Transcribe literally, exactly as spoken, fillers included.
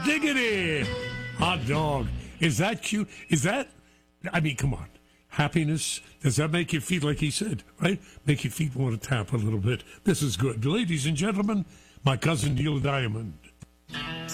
diggity! Hot dog. Is that cute? Is that, I mean, come on. Happiness, does that make you feel, like he said, right? Make your feet want to tap a little bit. This is good. Ladies and gentlemen, my cousin Neil Diamond.